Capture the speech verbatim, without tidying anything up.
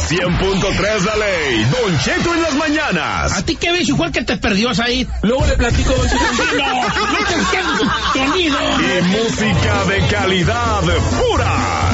cien punto tres La Ley, Don Cheto en las mañanas. ¿A ti qué ves, igual que te perdió ahí? Luego le platico, Don Cheto. No, no te entiendo, sonido. Y música de calidad pura.